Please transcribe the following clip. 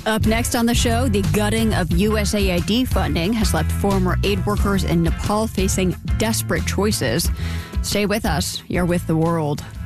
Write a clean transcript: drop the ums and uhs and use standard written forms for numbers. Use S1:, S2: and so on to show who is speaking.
S1: Up next on the show, the gutting of USAID funding has left former aid workers in Nepal facing desperate choices. Stay with us. You're with The World.